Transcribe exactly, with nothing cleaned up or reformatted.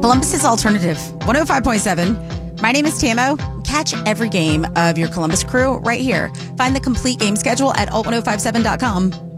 Columbus's Alternative, one oh five point seven. My name is Tamo. Catch every game of your Columbus Crew right here. Find the complete game schedule at alt ten fifty-seven dot com.